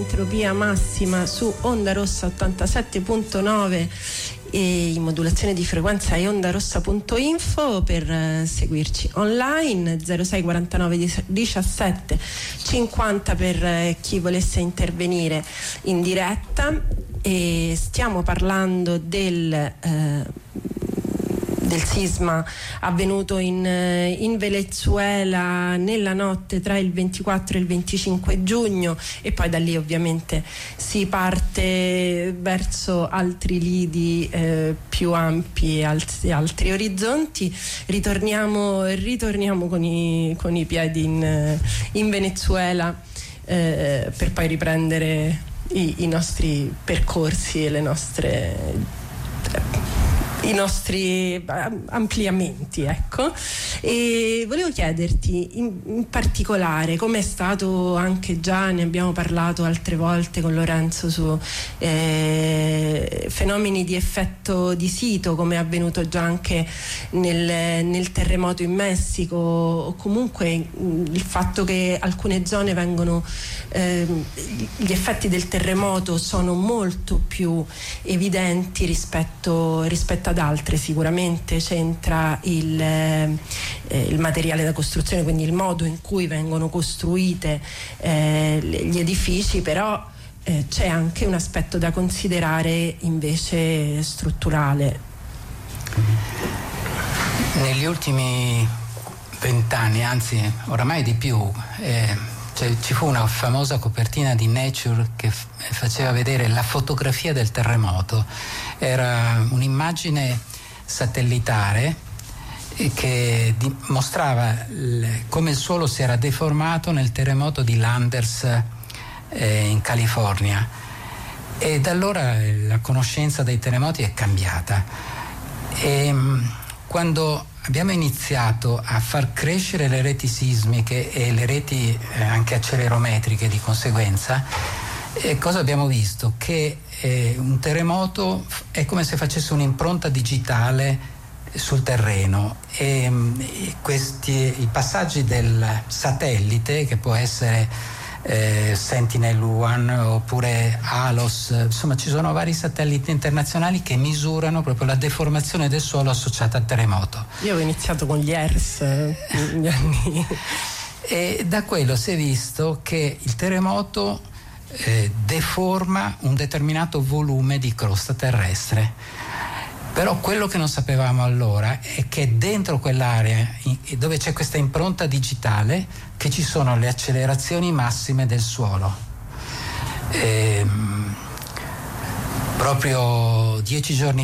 entropia massima su Onda Rossa 87.9 e in modulazione di frequenza è ondarossa.info. Per seguirci online 06 49 17 50 per chi volesse intervenire in diretta. E stiamo parlando del sisma avvenuto in Venezuela nella notte tra il 24 e il 25 giugno, e poi da lì ovviamente si parte verso altri lidi più ampi e altri orizzonti. Ritorniamo con i piedi in Venezuela per poi riprendere i nostri percorsi e i nostri ampliamenti, ecco. E volevo chiederti in particolare com'è stato, anche già ne abbiamo parlato altre volte con Lorenzo, su fenomeni di effetto di sito, come è avvenuto già anche nel terremoto in Messico, o comunque il fatto che alcune zone vengono gli effetti del terremoto sono molto più evidenti rispetto ad altre. Sicuramente c'entra il materiale da costruzione, quindi il modo in cui vengono costruite gli edifici, però c'è anche un aspetto da considerare invece strutturale. Negli ultimi 20 anni, anzi oramai di più, ci fu una famosa copertina di Nature che faceva vedere la fotografia del terremoto. Era un'immagine satellitare che mostrava come il suolo si era deformato nel terremoto di Landers in California, e da allora la conoscenza dei terremoti è cambiata. E quando abbiamo iniziato a far crescere le reti sismiche e le reti anche accelerometriche di conseguenza, cosa abbiamo visto? Che un terremoto è come se facesse un'impronta digitale sul terreno, e i passaggi del satellite, che può essere Sentinel-1 oppure ALOS, insomma ci sono vari satelliti internazionali che misurano proprio la deformazione del suolo associata al terremoto. Io ho iniziato con gli ERS negli anni e da quello si è visto che il terremoto deforma un determinato volume di crosta terrestre. Però quello che non sapevamo allora è che dentro quell'area dove c'è questa impronta digitale che ci sono le accelerazioni massime del suolo. Proprio 10 giorni